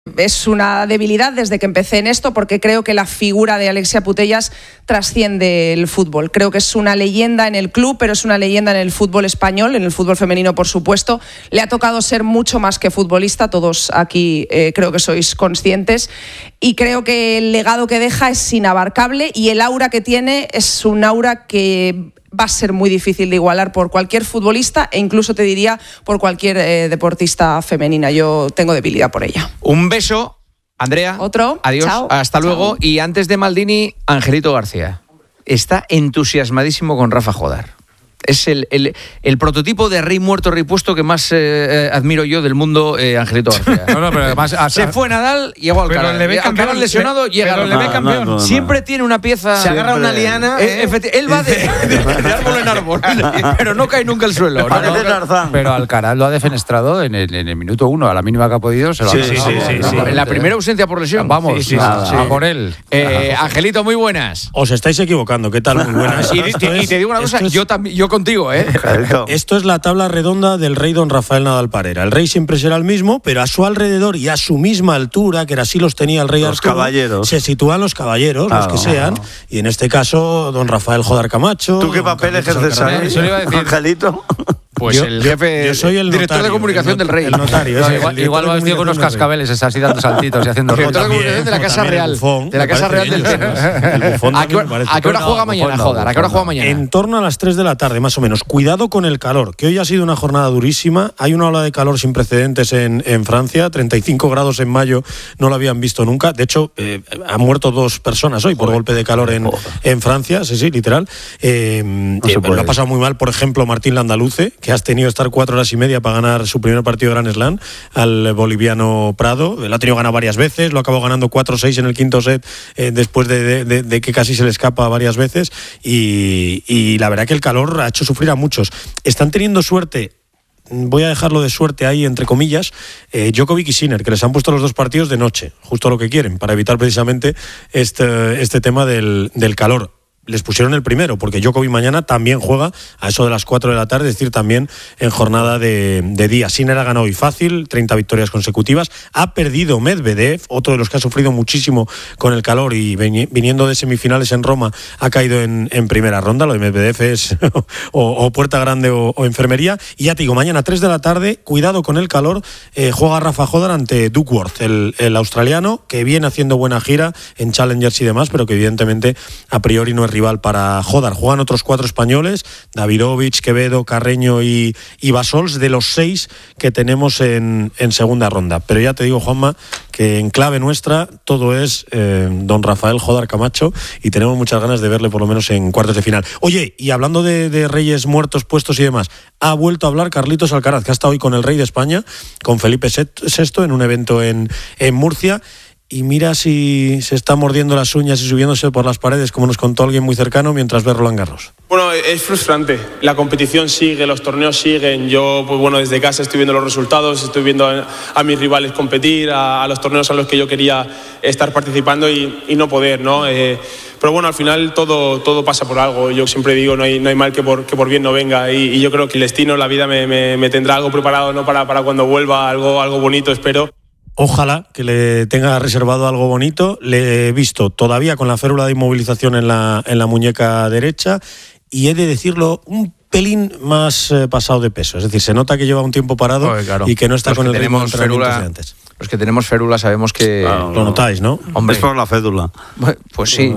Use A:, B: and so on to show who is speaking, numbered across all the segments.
A: Es una debilidad desde que empecé en esto, porque creo que la figura de Alexia Putellas trasciende el fútbol. Creo que es una leyenda en el club, pero es una leyenda en el fútbol español, en el fútbol femenino, por supuesto. Le ha tocado ser mucho más que futbolista, todos aquí creo que sois conscientes, y creo que el legado que deja es inabarcable, y el aura que tiene es un aura que va a ser muy difícil de igualar por cualquier futbolista e incluso te diría por cualquier deportista femenina. Yo tengo debilidad por ella.
B: Un beso, Andrea.
A: Otro.
B: Adiós.
A: Chao.
B: Hasta luego.
A: Chao.
B: Y antes de Maldini, Angelito García. Está entusiasmadísimo con Rafa Jodar. Es el prototipo de rey muerto, rey puesto que más admiro yo del mundo, Angelito García.
C: No, pero además
B: se fue Nadal, llegó Alcaraz. Alcaraz lesionado, llega
C: pero le ve campeón.
D: No.
B: Siempre tiene una pieza.
D: Se agarra una liana.
B: Él va de árbol en árbol, pero no cae nunca al suelo.
D: Parece Tarzán.
C: Pero Alcaraz lo ha defenestrado en el minuto 1, a la mínima que ha podido. Se lo ha ganado.
B: En la primera ausencia por lesión.
C: Vamos, a por él.
B: Angelito, muy buenas.
E: Os estáis equivocando, ¿qué tal? Muy buenas.
B: Y te digo una cosa, yo contigo,
E: Esto es la tabla redonda del rey don Rafael Nadal Parera. El rey siempre será el mismo, pero a su alrededor y a su misma altura, que así los tenía el rey
D: los
E: Arturo,
D: caballeros.
E: se sitúan los caballeros, los que sean, y en este caso don Rafael Jodar Camacho.
D: ¿Tú qué papel ejerces ahí,
C: Eso le iba a decir.
D: Angelito?
B: Pues el jefe,
E: yo soy el
B: director
E: notario,
B: de comunicación del rey.
E: El notario.
C: Igual va vestido con unos cascabeles, es así dando saltitos y haciendo
B: Director de
C: ruedas.
B: comunicación de la Casa Real. De la Casa Real del tenis.
E: ¿A
B: ¿A qué hora juega mañana, Jodar? ¿A qué hora juega mañana?
E: En torno a las 3 de la tarde, más o menos. Cuidado con el calor, que hoy ha sido una jornada durísima. Hay una ola de calor sin precedentes en Francia. 35 grados en mayo, no lo habían visto nunca. De hecho, han muerto 2 personas hoy por golpe de calor en Francia. Sí, literal. Lo ha pasado muy mal, por ejemplo, Martín Landaluce, que has tenido que estar 4 horas y media para ganar su primer partido de Grand Slam al boliviano Prado. Lo ha tenido que ganar varias veces, lo acabó ganando 4-6 en el quinto set, después de que casi se le escapa varias veces, y la verdad que el calor ha hecho sufrir a muchos. Están teniendo suerte, voy a dejarlo de suerte ahí entre comillas, Djokovic y Sinner, que les han puesto los 2 partidos de noche, justo lo que quieren, para evitar precisamente este tema del calor. Les pusieron el primero, porque Djokovic mañana también juega a eso de las 4 de la tarde, es decir, también en jornada de día. Sinner ha ganado hoy fácil, 30 victorias consecutivas. Ha perdido Medvedev, otro de los que ha sufrido muchísimo con el calor y viniendo de semifinales en Roma, ha caído en primera ronda. Lo de Medvedev es o puerta grande o enfermería. Y ya te digo, mañana 3 de la tarde, cuidado con el calor, juega Rafa Jodar ante Duckworth, el australiano, que viene haciendo buena gira en Challengers y demás, pero que evidentemente a priori no es rival para Jodar. Juegan otros 4 españoles, Davidovich, Quevedo, Carreño y Basols, de los 6 que tenemos en segunda ronda. Pero ya te digo, Juanma, que en clave nuestra todo es don Rafael Jodar Camacho, y tenemos muchas ganas de verle por lo menos en cuartos de final. Oye, y hablando de reyes muertos, puestos y demás, ha vuelto a hablar Carlitos Alcaraz, que ha estado hoy con el rey de España, con Felipe VI, en un evento en Murcia. Y mira si se está mordiendo las uñas y subiéndose por las paredes, como nos contó alguien muy cercano, mientras ve Roland Garros.
F: Bueno, es frustrante. La competición sigue, los torneos siguen. Yo, pues bueno, desde casa estoy viendo los resultados, estoy viendo a mis rivales competir, a los torneos a los que yo quería estar participando y no poder, ¿no? Pero bueno, al final todo pasa por algo. Yo siempre digo, no hay mal que por bien no venga. Y yo creo que el destino, la vida me tendrá algo preparado, ¿no? Para cuando vuelva, algo bonito, espero.
E: Ojalá que le tenga reservado algo bonito. Le he visto todavía con la férula de inmovilización en la muñeca derecha, y he de decirlo, un pelín más pasado de peso. Es decir, se nota que lleva un tiempo parado, claro, y que no está con el ritmo de entrenamientos de antes.
B: Los que tenemos férula sabemos que...
D: Claro,
E: lo notáis, ¿no?
D: Hombre. Es por la fédula.
B: Pues sí.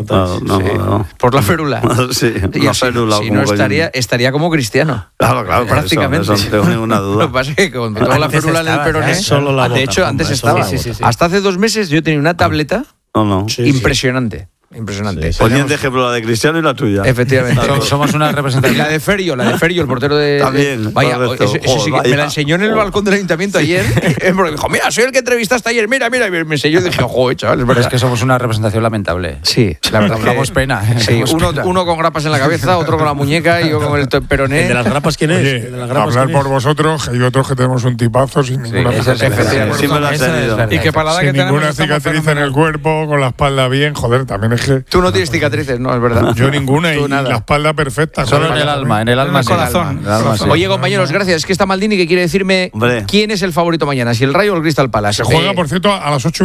D: No.
B: Por la férula.
D: Sí,
B: y así,
D: férula.
B: Si no estaría como Cristiano.
D: Claro,
B: prácticamente.
D: Eso no tengo ninguna duda.
B: Lo que pasa es que con toda la férula en el peroné...
E: Solo la boca,
B: de hecho, antes estaba. Sí. Hasta hace 2 meses yo tenía una tableta impresionante. Impresionante.
D: Ponían de ejemplo la de Cristiano y la tuya.
B: Efectivamente.
C: Somos una representación.
B: Y la de Ferio, el portero de...
D: También.
B: Vaya, eso sí que me la enseñó en el balcón del ayuntamiento ayer. Porque dijo, mira, soy el que entrevistaste ayer, mira, me enseñó y dije, joder, chaval,
C: es que somos una representación lamentable.
B: Sí, la verdad.
C: Damos pena.
B: Sí, uno con grapas en la cabeza, otro con la muñeca y yo con el peroné.
E: ¿El de las grapas quién es?
G: Oye, hablar por vosotros, hay otros que tenemos un tipazo sin ninguna
D: cicatriz.
B: Y
D: que para la
G: sin
D: que
G: ninguna cicatriz en el cuerpo, con la espalda bien, joder, también es dije.
B: Tú no tienes cicatrices, no, es verdad.
G: Yo ninguna
B: Tú
G: y
B: nada.
G: la espalda perfecta.
C: Solo en
G: joder.
C: el alma, en el alma
H: el
C: sí.
H: corazón.
C: En el alma, sí.
B: Oye, compañeros, gracias. Es que está Maldini que quiere decirme
D: Hombre.
B: quién es el favorito mañana, si el Rayo o el Crystal Palace.
G: Se juega, por cierto, a las 8:20.